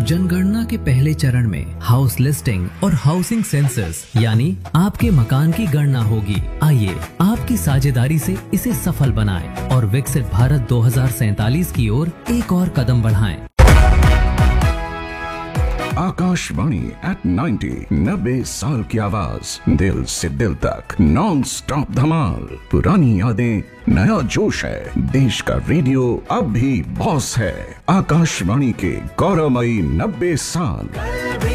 जनगणना के पहले चरण में हाउस लिस्टिंग और हाउसिंग सेंसस यानी आपके मकान की गणना होगी। आइए आपकी साझेदारी से इसे सफल बनाएं और विकसित भारत 2047 की ओर एक और कदम बढ़ाएं। आकाशवाणी एट 90 साल की आवाज, दिल से दिल तक नॉन स्टॉप धमाल। पुरानी यादें, नया जोश है, देश का रेडियो अब भी बॉस है। आकाशवाणी के गौरवमयी 90 साल।